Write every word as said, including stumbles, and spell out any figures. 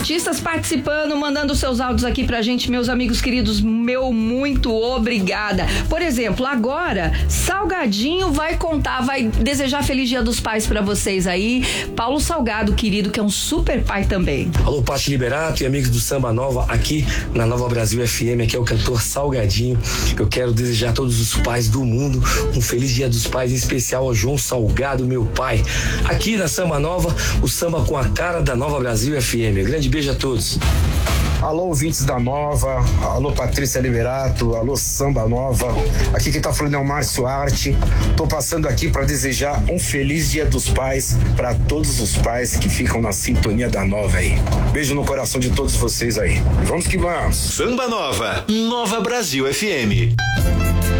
artistas participando, mandando seus áudios aqui pra gente, meus amigos queridos, meu muito obrigada. Por exemplo, agora, Salgadinho vai contar, vai desejar Feliz Dia dos Pais pra vocês aí. Paulo Salgado, querido, que é um super pai também. Alô, Pati Liberato e amigos do Samba Nova, aqui na Nova Brasil F M, aqui é o cantor Salgadinho. Eu quero desejar a todos os pais do mundo um Feliz Dia dos Pais, em especial ao João Salgado, meu pai. Aqui na Samba Nova, o samba com a cara da Nova Brasil F M. Grande beijo a todos. Alô, ouvintes da Nova, alô, Patrícia Liberato, alô, Samba Nova. Aqui quem tá falando é o Márcio Arte. Tô passando aqui para desejar um Feliz Dia dos Pais para todos os pais que ficam na sintonia da Nova aí. Beijo no coração de todos vocês aí. Vamos que vamos. Samba Nova, Nova Brasil F M.